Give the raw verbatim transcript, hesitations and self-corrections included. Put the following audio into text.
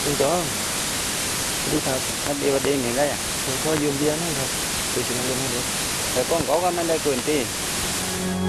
คุณจองดีครับวันดีวันดีอย่างไรอ่ะผมขอยืมเบียร์หน่อยครับไปชิมเบียร์ให้ดูแต่ก้องเขาก็ไม่ได้เกินที่